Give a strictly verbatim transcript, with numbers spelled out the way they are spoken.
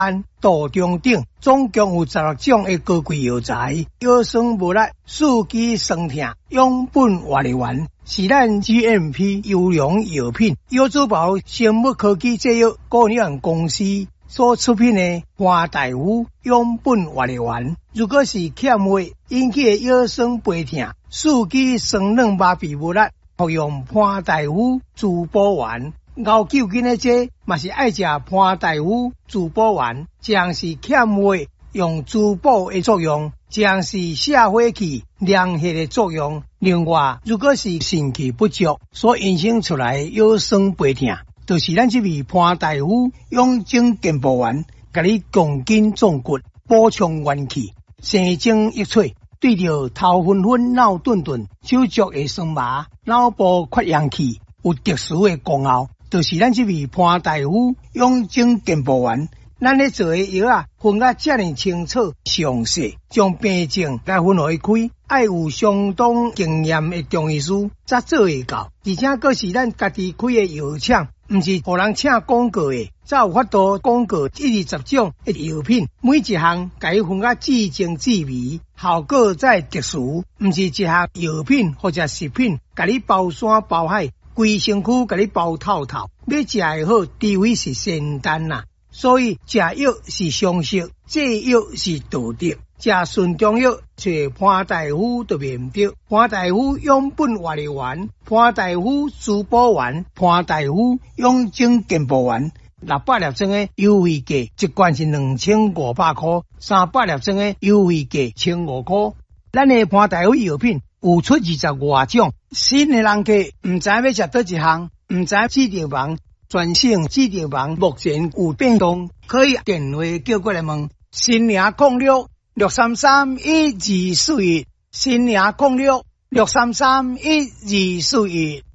安、杜仲等，总共有十六种的高贵药材，药酸无力、四肢酸痛、养本活力丸，是咱 G M P 优良药品。药珠宝生物科技制药股份有限公司所出品的潘大夫养本活力丸，如果是欠血引起的腰酸背痛、四肢酸软麻痹无力，服用潘大夫滋补丸。熬九斤的这嘛是爱食潘大夫滋补丸，将是欠血用滋补的作用，将是下火气、凉血的作用。另外，如果是肾气不足所引生出来腰酸背痛，就是咱这位潘大夫养精健补丸，给你强筋壮骨、补充元气、生精益萃。对着头昏昏、脑顿顿、手足会酸麻、脑部缺氧气有特殊的功效，就是咱这位潘大夫养精健补丸。咱咧做的药啊，分得这么清楚详细，将病症来分开开，爱有相当经验的中医师才做会到，而且佫是咱家己开的药厂，毋是互人请广告的，才有法度广告一二十种的药品，每一项甲伊分得至精至微，效果再特殊，毋是一项药品或者食品甲你包山包海，规身躯甲你包透透，要食会好，除非是仙丹啦。所以食药是常识，戒药是道德。食顺中药，找潘大夫就免得。潘大夫养本活力丸、潘大夫滋补丸、潘大夫养精健补丸，六百粒装的优惠价一罐是两千五百块，三百粒装的优惠价千五块。咱的潘大夫药品有出二十外种，新的人客唔知要食倒一项，唔知指定房。专线指定房目前有变动，可以电话叫过来问。新零控六六三三一二四一，新零控六六三三一二四一。